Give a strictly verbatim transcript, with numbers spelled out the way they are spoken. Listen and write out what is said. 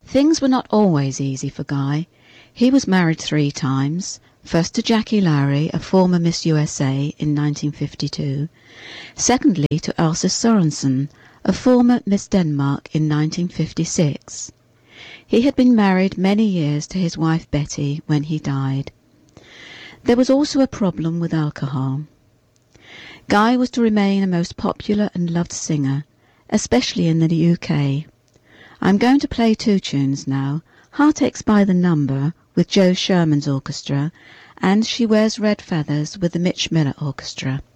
Things were not always easy for Guy. He was married three times, first to Jackie Lowry, a former Miss U S A, in nineteen fifty-two, secondly to Elsa Sorensen, a former Miss Denmark, in nineteen fifty-six. He had been married many years to his wife Betty when he died. There was also a problem with alcohol. Guy was to remain a most popular and loved singer, especially in the U K. I'm going to play two tunes now, Heartaches by the Number with Joe Sherman's orchestra and She Wears Red Feathers with the Mitch Miller Orchestra.